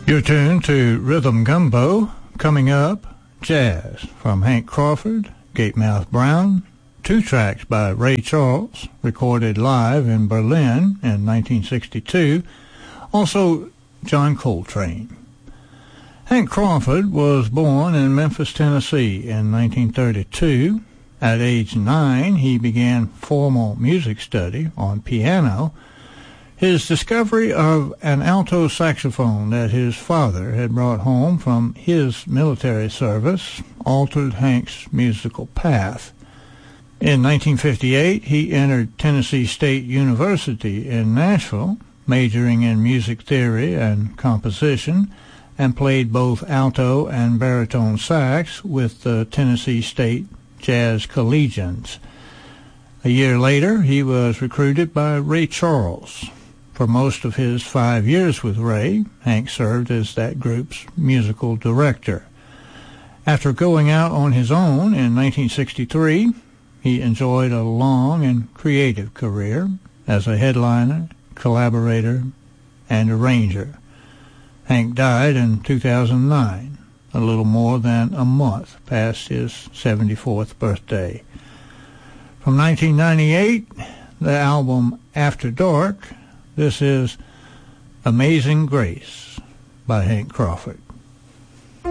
You're tuned to Rhythm Gumbo. Coming up, jazz from Hank Crawford, Gatemouth Brown, 2 tracks by Ray Charles, recorded live in Berlin in 1962, also John Coltrane. Hank Crawford was born in Memphis, Tennessee in 1932. At age 9, he began formal music study on piano. His discovery of an alto saxophone that his father had brought home from his military service altered Hank's musical path. In 1958, he entered Tennessee State University in Nashville, majoring in music theory and composition, and played both alto and baritone sax with the Tennessee State Jazz Collegians. A year later, he was recruited by Ray Charles. For most of his 5 years with Ray, Hank served as that group's musical director. After going out on his own in 1963, he enjoyed a long and creative career as a headliner, collaborator, and arranger. Hank died in 2009, a little more than a month past his 74th birthday. From 1998, the album After Dark, this is Amazing Grace by Hank Crawford.